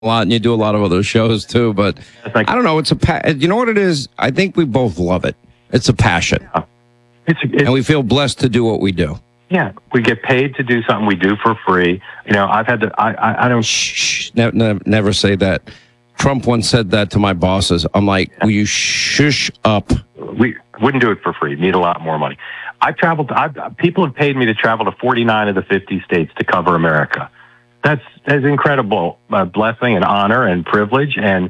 a lot, and you do a lot of other shows too. But I don't know. It's you know what it is? I think we both love it. It's a passion, and we feel blessed to do what we do. Yeah, we get paid to do something we do for free. You know, I've had to. I don't. Shh, never say that. Trump once said that to my bosses. I'm like, will you shush up? We wouldn't do it for free. Need a lot more money. I've traveled. People have paid me to travel to 49 of the 50 states to cover America. That's incredible blessing and honor and privilege. And,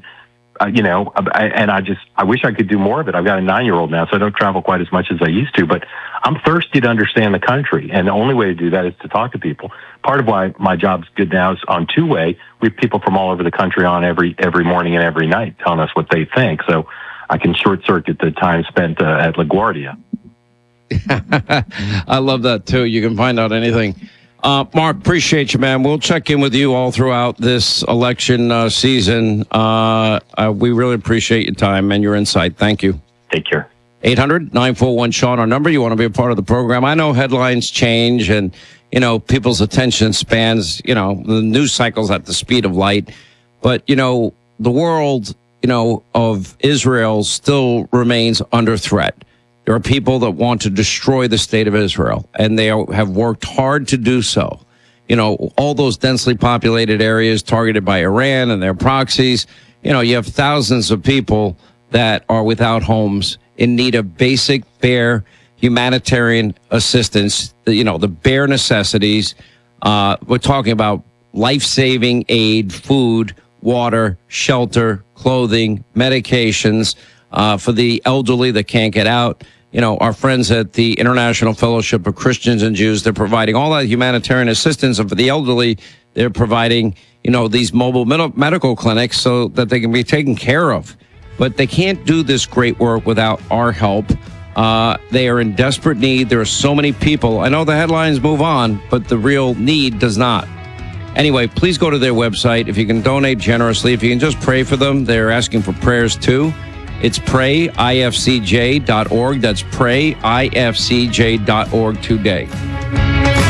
I wish I could do more of it. I've got a 9-year-old now, so I don't travel quite as much as I used to, but I'm thirsty to understand the country. And the only way to do that is to talk to people. Part of why my job's good now is on two-way. We have people from all over the country on every morning and every night telling us what they think. So I can short-circuit the time spent at LaGuardia. I love that, too. You can find out anything. Mark, appreciate you, man. We'll check in with you all throughout this election season. We really appreciate your time and your insight. Thank you. Take care. 800-941-SEAN, our number. You want to be a part of the program. I know headlines change and, people's attention spans, the news cycles at the speed of light. But, the world, of Israel still remains under threat. There are people that want to destroy the state of Israel, and they have worked hard to do so. All those densely populated areas targeted by Iran and their proxies, you have thousands of people that are without homes in need of basic, bare humanitarian assistance, the bare necessities. We're talking about life-saving aid, food, water, shelter, clothing, medications, for the elderly that can't get out. Our friends at the International Fellowship of Christians and Jews, they're providing all that humanitarian assistance. And for the elderly, they're providing, these mobile medical clinics so that they can be taken care of. But they can't do this great work without our help. They are in desperate need. There are so many people. I know the headlines move on, but the real need does not. Anyway, please go to their website. If you can donate generously, if you can just pray for them, they're asking for prayers too. It's prayifcj.org. That's prayifcj.org today.